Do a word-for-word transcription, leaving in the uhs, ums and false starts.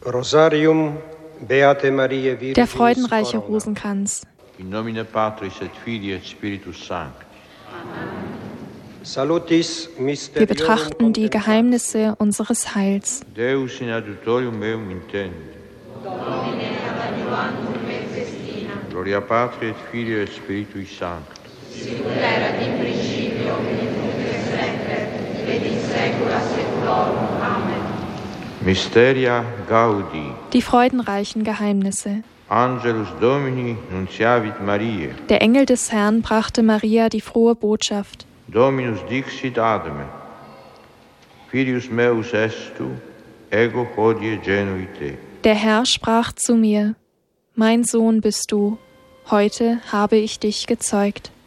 Rosarium Beate Mariae Virginis Der freudenreiche Corona. Rosenkranz. In nomine Patris et Filii et Spiritus Sancti. Salutis Wir mysterium betrachten die Geheimnisse unseres Heils. Deus in adjutorium meum intende. Gloria Patri et Filii et Spiritui Sancti. Sicut erat in principio, et nunc et semper, et in saecula saeculorum. Amen. Mysteria Gaudi. Die freudenreichen Geheimnisse. Angelus Domini nunciavit Mariae. Der Engel des Herrn brachte Maria die frohe Botschaft. Dominus dixit ad me. Filius meus est tu, ego hodie genui te. Der Herr sprach zu mir: Mein Sohn bist du, heute habe ich dich gezeugt.